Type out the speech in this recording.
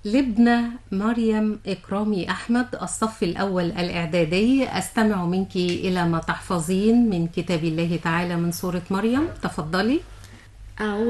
لبنى مريم إكرامي أحمد، الصف الأول الإعدادي. أستمع منك إلى ما تحفظين من كتاب الله تعالى من سورة مريم. تفضلي. أعوذ